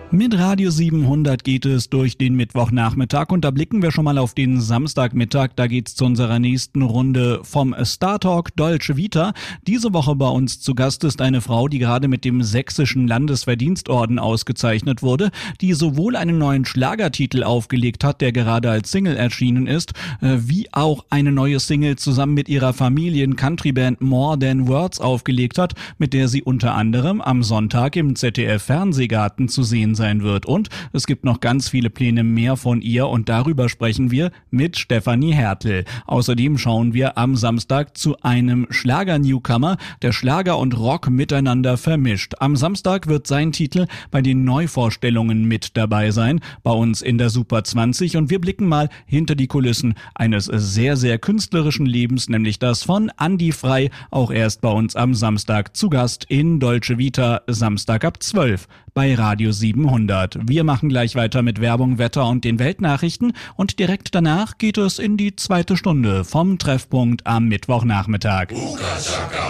Mit Radio 700 geht es durch den Mittwochnachmittag und da blicken wir schon mal auf den Samstagmittag. Da geht's zu unserer nächsten Runde vom Star Talk Dolce Vita. Diese Woche bei uns zu Gast ist eine Frau, die gerade mit dem Sächsischen Landesverdienstorden ausgezeichnet wurde, die sowohl einen neuen Schlagertitel aufgelegt hat, der gerade als Single erschienen ist, wie auch eine neue Single zusammen mit ihrer Familien-Countryband More Than Words aufgelegt hat, mit der sie unter anderem am Sonntag im ZDF-Fernsehgarten zu sehen sein wird. Und es gibt noch ganz viele Pläne mehr von ihr und darüber sprechen wir mit Stefanie Hertel. Außerdem schauen wir am Samstag zu einem Schlager-Newcomer, der Schlager und Rock miteinander vermischt. Am Samstag wird sein Titel bei den Neuvorstellungen mit dabei sein, bei uns in der Super 20 und wir blicken mal hinter die Kulissen eines sehr, sehr künstlerischen Lebens, nämlich das von Andi Frei, auch erst bei uns am Samstag zu Gast in Dolce Vita, Samstag ab 12 bei Radio 700. Wir machen gleich weiter mit Werbung, Wetter und den Weltnachrichten und direkt danach geht es in die zweite Stunde vom Treffpunkt am Mittwochnachmittag.